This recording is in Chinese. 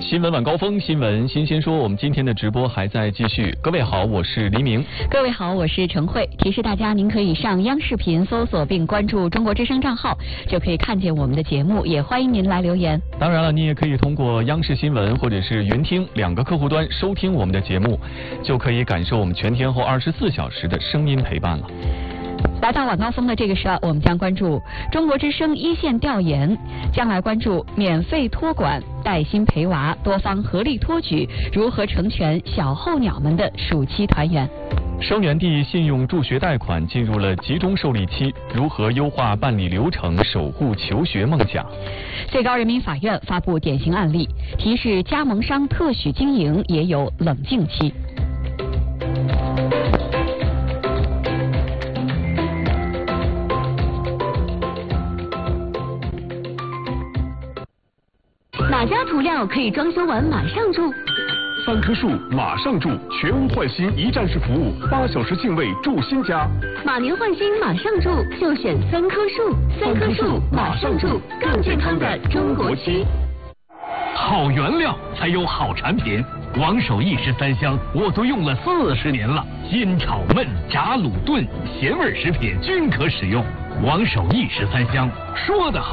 新闻晚高峰，新闻新鲜说，我们今天的直播还在继续。各位好，我是黎明。 各位好，我是陈慧。提示大家，您可以上央视频搜索并关注中国之声账号，就可以看见我们的节目。也欢迎您来留言。 当然了，你也可以通过央视新闻或者是云听2个客户端收听我们的节目，就可以感受我们全天候24小时的声音陪伴了。 来到晚高峰的这个时候，我们将关注中国之声一线调研，将来关注免费托管、带薪陪娃、多方合力托举，如何成全小候鸟们的暑期团圆。 生源地信用助学贷款进入了集中受理期，如何优化办理流程，守护求学梦想？ 最高人民法院发布典型案例，提示加盟商特许经营也有冷静期。 哪家涂料可以装修完马上住 ？3棵树马上住，全屋换新一站式服务，8小时净位住新家。 马年换新马上住，就选3棵树，3棵树马上住，更健康的中国期。 好原料才有好产品，王守义13香我都用了40年了，煎炒焖炸卤炖咸味食品均可使用。王守义13香说得好。